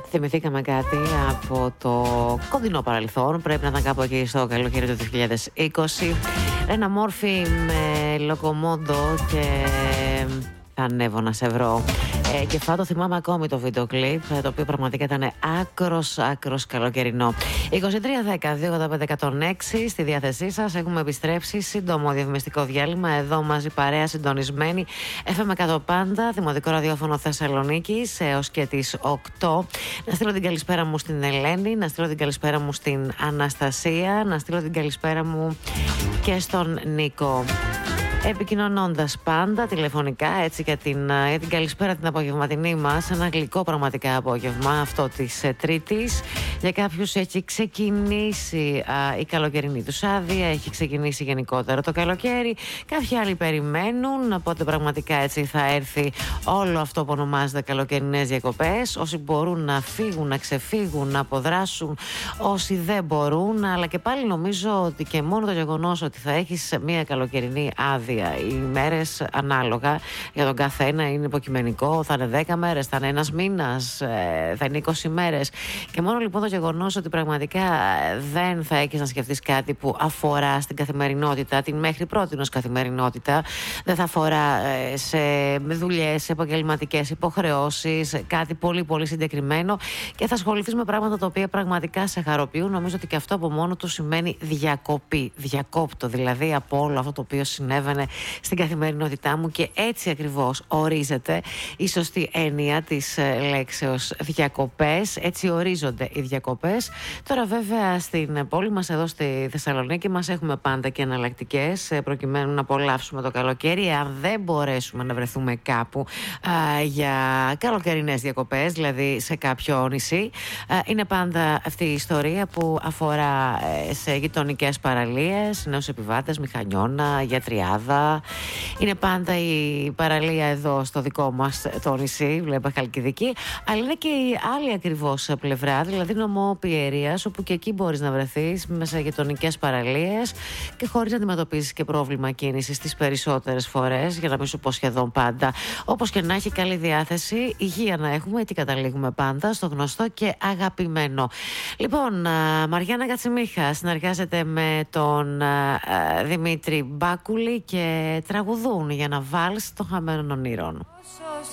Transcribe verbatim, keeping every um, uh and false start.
Θυμηθήκαμε κάτι από το κοντινό παρελθόν. Πρέπει να ήταν κάπου εκεί στο καλοκαίρι του δύο χιλιάδες είκοσι. Ένα μόρφι με λοκομόντο και θα ανέβω να σε βρω. Ε, και φάτο θυμάμαι ακόμη το βίντεο κλιπ, το οποίο πραγματικά ήταν άκρος, άκρος καλοκαιρινό. είκοσι τρία δέκα δύο ογδόντα πέντε εκατόν έξι στη διάθεσή σας. Έχουμε επιστρέψει. Σύντομο διαφημιστικό διάλειμμα. Εδώ μαζί παρέα συντονισμένη. εφ εμ εκατό πάντα, Δημοτικό Ραδιόφωνο Θεσσαλονίκης, έως και τις οκτώ. Να στείλω την καλησπέρα μου στην Ελένη, να στείλω την καλησπέρα μου στην Αναστασία, να στείλω την καλησπέρα μου και στον Νίκο. Επικοινωνώντας πάντα τηλεφωνικά, έτσι για την, για την καλησπέρα την απογευματινή μας. Ένα γλυκό πραγματικά απόγευμα αυτό της ε, Τρίτης. Για κάποιους έχει ξεκινήσει α, η καλοκαιρινή τους άδεια, έχει ξεκινήσει γενικότερα το καλοκαίρι. Κάποιοι άλλοι περιμένουν, οπότε πραγματικά έτσι θα έρθει όλο αυτό που ονομάζεται καλοκαιρινές διακοπές. Όσοι μπορούν να φύγουν, να ξεφύγουν, να αποδράσουν, όσοι δεν μπορούν. Αλλά και πάλι νομίζω ότι και μόνο το γεγονός ότι θα έχεις μια καλοκαιρινή άδεια, οι μέρες ανάλογα για τον καθένα είναι υποκειμενικό. Θα είναι δέκα μέρες, θα είναι ένας μήνας, θα είναι είκοσι μέρες. Και μόνο λοιπόν το γεγονός ότι πραγματικά δεν θα έχεις να σκεφτείς κάτι που αφορά στην καθημερινότητα, την μέχρι πρότινος καθημερινότητα, δεν θα αφορά σε δουλειές, σε επαγγελματικές υποχρεώσεις, κάτι πολύ πολύ συγκεκριμένο, και θα ασχοληθείς με πράγματα τα οποία πραγματικά σε χαροποιούν. Νομίζω ότι και αυτό από μόνο του σημαίνει διακοπή. Διακόπτω δηλαδή από όλο αυτό το οποίο συνέβαινε στην καθημερινότητά μου, και έτσι ακριβώς ορίζεται η σωστή έννοια της λέξεως διακοπές. Έτσι ορίζονται οι διακοπές. Τώρα βέβαια στην πόλη μας εδώ στη Θεσσαλονίκη μας έχουμε πάντα και εναλλακτικές προκειμένου να απολαύσουμε το καλοκαίρι. Αν δεν μπορέσουμε να βρεθούμε κάπου α, για καλοκαιρινές διακοπές, δηλαδή σε κάποιο νησί, α, είναι πάντα αυτή η ιστορία που αφορά ε, σε γειτονικές παραλίες, νέους επιβάτες, μηχανιώνα, γιατριάδα. Είναι πάντα η παραλία εδώ στο δικό μας το νησί, βλέπω Χαλκιδική, αλλά είναι και η άλλη ακριβώς πλευρά, δηλαδή νομό Πιερίας, όπου και εκεί μπορείς να βρεθείς μέσα σε γειτονικές παραλίες και χωρίς να αντιμετωπίζεις και πρόβλημα κίνησης τις περισσότερες φορές, για να μην σου πω σχεδόν πάντα. Όπως και να έχει, καλή διάθεση, υγεία να έχουμε, εκεί καταλήγουμε πάντα στο γνωστό και αγαπημένο. Λοιπόν, Μαριάννα Κατσιμίχα συνεργάζεται με τον Δημήτρη Μπάκουλη και τραγουδούν για να βάλεις το χαμένο ονείρων.